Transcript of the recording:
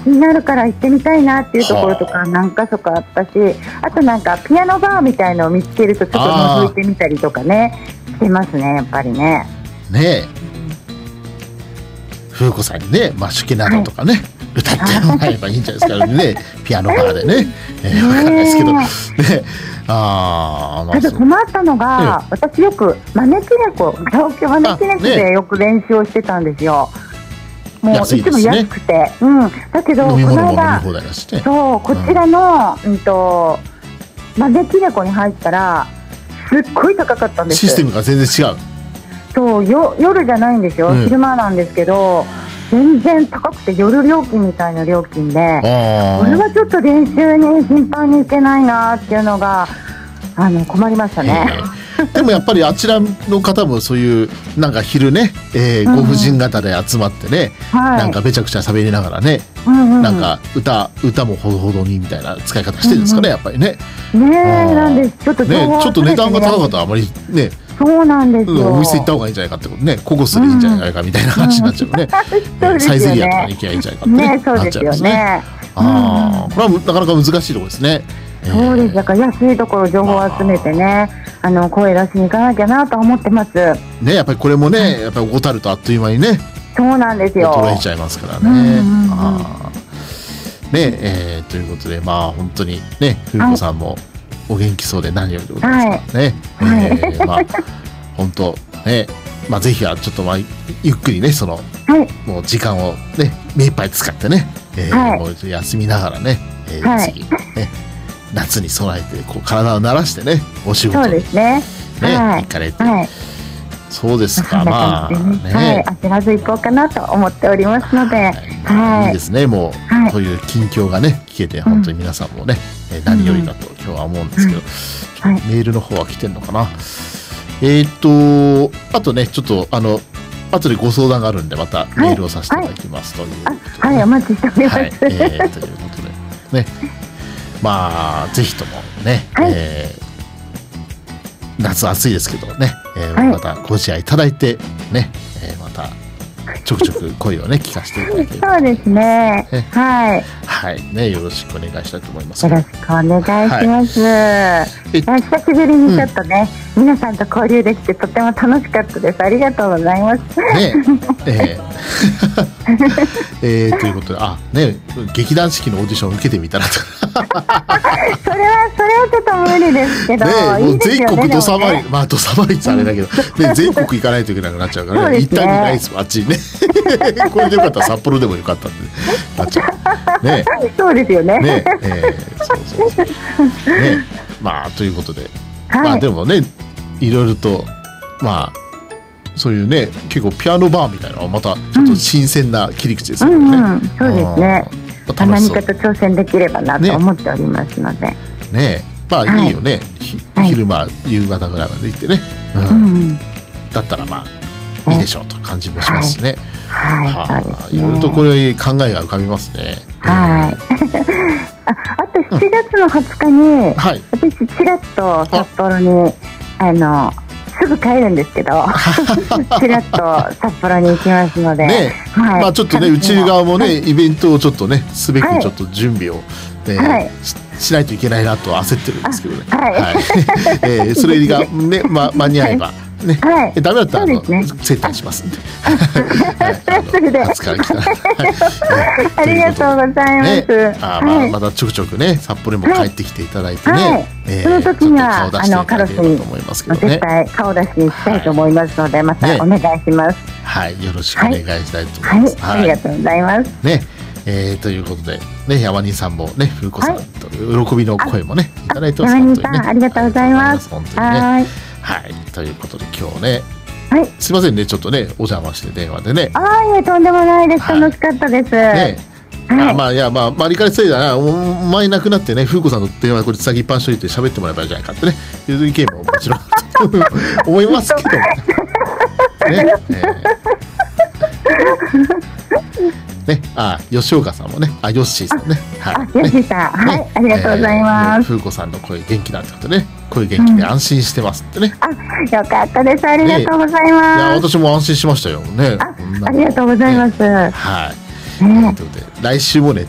気になるから行ってみたいなっていうところとか何か所かあったし、あとなんかピアノバーみたいのを見つけるとちょっと覗いてみたりとかねしてますね、やっぱりね。 ねえ、風子さんにね、マシュケなどとかね、歌ってもらえばいいんじゃないですかねピアノバーでね、わかんないですけどね。 ただ困ったのが、私よく招き猫、カラオケ招き猫でよく練習をしてたんですよ。もういつも安くて、だけどこの間、そうこちらの招き猫に入ったらすっごい高かったんです。 システムが全然違う。 そう夜じゃないんですよ、昼間なんですけど、全然高くて夜料金みたいな料金で、これはちょっと練習に頻繁に行けないなっていうのが困りましたね。 でもやっぱりあちらの方もそういうなんか昼ね、ご婦人方で集まってね、なんかめちゃくちゃ喋りながらね、なんか歌もほどほどにみたいな使い方してるんですかね、やっぱりね。 なんです。ちょっと値段が高かったらあまりね、 そうなんですよ。 お店行った方がいいんじゃないかってことね、ココスでいいんじゃないかみたいな話になっちゃうね。サイゼリアとかに行けばいいんじゃないかってね、なっちゃいますね。これはなかなか難しいところですね。 そうです。だから安いところ情報を集めてね、声出しに行かなきゃなと思ってますね。やっぱりこれもね、やっぱり怠るとあっという間にね、 そうなんですよ、 衰えちゃいますからね。ね、ということで本当にね、風子さんもお元気そうで何よりでございますからね。本当ね、ぜひはちょっとゆっくりね、もう時間をね目いっぱい使ってね、もう休みながらね、次ね夏に備えてこう体を慣らしてね、お仕事にね行かれて、そうですか。 焦らず行こうかなと思っておりますので、 いいですね。もうこういう近況がね聞けて本当に皆さんもね、何よりだと今日は思うんですけど、メールの方は来てるのかな。あとね、ちょっと後でご相談があるんでまたメールをさせていただきますということで、 お待ちしております。 ということでね、ぜひともね、夏暑いですけどね、またご自愛いただいてね、またちょくちょく声をね聞かせていただければ。 そうですね。 ね、よろしくお願いしたいと思います。 よろしくお願いします。久しぶりにちょっとね、皆さんと交流できてとても楽しかったです。ありがとうございます。 ということで、劇団四季のオーディションを受けてみたらと。 それはちょっと無理ですけど、 もう全国土佐回り、土佐回りってあれだけど、全国行かないといけなくなっちゃうからね、一旦にないですあっちにね。これでよかったら札幌でもよかったってなっちゃうね。 そうですよね。 そうということで、でもね、いろいろとそういうね、結構ピアノバーみたいなのはまたちょっと新鮮な切り口ですよね。 そうですね。何かと挑戦できればなと思っておりますので。 ね、いいよね。昼間夕方ぐらいまで行ってね。だったらいいでしょうと感じもしますしね。いろいろとこれ考えが浮かびますね。 あと7月の20日に私ちらっと札幌にすぐ帰るんですけど、ちらっと札幌に行きますので、 ちょっとね、うち側もね、イベントをちょっとねすべくちょっと準備をしないといけないなと焦ってるんですけどね。それがね間に合えばね、ダメだったら接待しますんで。 ありがとうございます。 またちょくちょくね札幌にも帰ってきていただいてね、 その時にはカロスに絶対顔出しにしたいと思いますので、またお願いします。 よろしくお願いしたいと思います。 ありがとうございますね。ということでね、山人さんもね、風子さんと喜びの声もねいただいてます。 山人さんありがとうございます。 ということで今日ね、すいませんね、ちょっとねお邪魔して電話でね。 とんでもないです。楽しかったです。 マリカリステイだな、前なくなってね、風子さんの電話これ先一般しといて喋ってもらえばいいじゃないかってね、いう意見ももちろん思いますけどね。吉岡さんもね、ヨッシーさんね、 ヨッシーさん、ありがとうございます。 風子さんの声元気だってことね、声元気で安心してますってね。 よかったです。ありがとうございます。 私も安心しましたよね。 ありがとうございます。 ということで来週もね